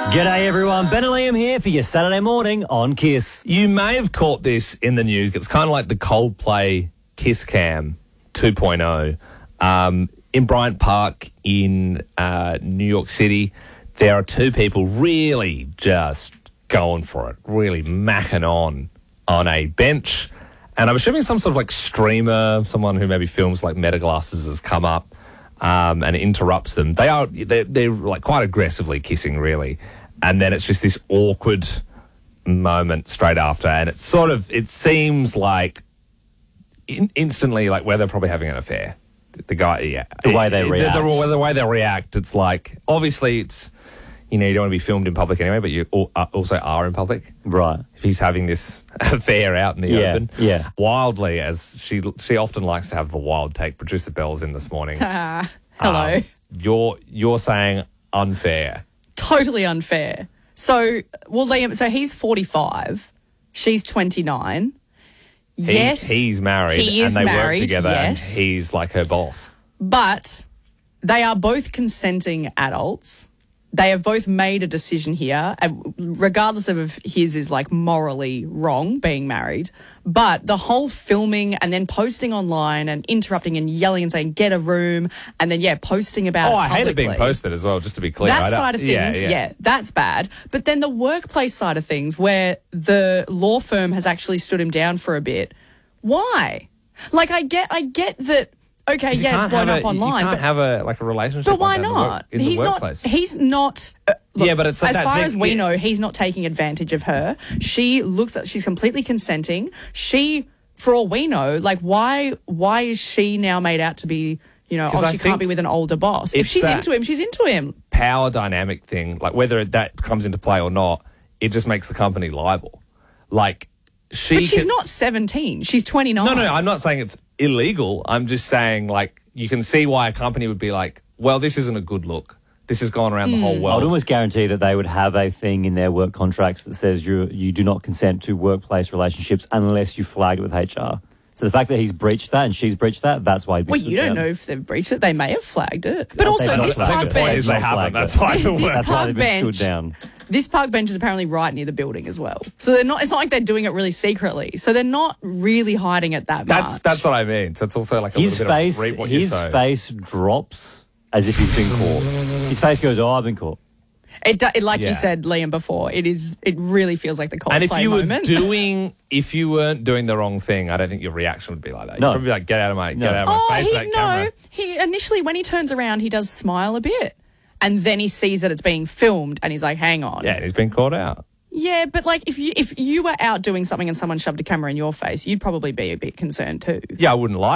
G'day everyone, Ben and Liam here for your Saturday morning on Kiss. You may have caught this in the news. It's kind of like the Coldplay Kiss Cam 2.0. In Bryant Park in New York City, there are two people really just going for it, really macking on a bench. And I'm assuming some sort of like streamer, someone who maybe films like Meta Glasses has come up and interrupts them. They're like quite aggressively kissing, really. And then it's just this awkward moment straight after. And it's sort of, it seems like instantly like where they're probably having an affair. The guy, yeah. The way they react. The way they react, it's like, obviously it's, you know, you don't want to be filmed in public anyway, but you also are in public. Right. If he's having this affair out in the open. Yeah. Wildly, as she often likes to have the wild take. Producer Bell's in this morning. Hello. You're saying unfair. Totally unfair. So, well, Liam, so he's 45. She's 29. Yes. He's married. He is and they married, work together yes. and he's like her boss. But they are both consenting adults. They have both made a decision here, regardless of if his is like morally wrong being married. But the whole filming and then posting online and interrupting and yelling and saying, get a room, and then, posting about it I hate it being publicly. posted as well, just to be clear. That side of things, yeah, that's bad. But then the workplace side of things, where the law firm has actually stood him down for a bit. Why? Like, I get that. Okay, yeah, it's blown up online. You can't have a relationship. But why like that not? in the workplace. He's not. Look, Yeah, but it's like as that far thing- as we yeah. know, he's not taking advantage of her. She's completely consenting. For all we know, like why is she now made out to be, you know, 'Cause I she think can't be with an older boss? If it's she's that- into him, she's into him. Power dynamic thing, like whether that comes into play or not, it just makes the company liable. Like But she's can- not 17. She's 29. No, I'm not saying it's illegal. I'm just saying, like, you can see why a company would be like, well, this isn't a good look. This has gone around the whole I would world. almost guarantee that they would have a thing in their work contracts that says you do not consent to workplace relationships unless you flag it with HR. So the fact that he's breached that and she's breached that, that's why he'd be Well, stood you don't down. know if they've breached it. They may have flagged it. But No, also, they've not this flagged park it. The point bench. is they Not haven't. flagged That's it. why it This works. That's why park they've been bench- stood down. This park bench is apparently right near the building as well. So it's not like they're doing it really secretly. So they're not really hiding it that much. That's what I mean. So it's also like a His little bit face, of read what you his say. face drops as if he's been caught. His face goes, "Oh, I've been caught." Like Yeah. you said, Liam, before, it really feels like the Coldplay And if you moment. if you weren't doing the wrong thing, I don't think your reaction would be like that. No. You'd probably be like, get out of my Oh, face with that camera. he initially, when he turns around, he does smile a bit. And then he sees that it's being filmed and he's like, hang on. Yeah, and he's been caught out. Yeah, but like if you were out doing something and someone shoved a camera in your face, you'd probably be a bit concerned too. Yeah, I wouldn't lie.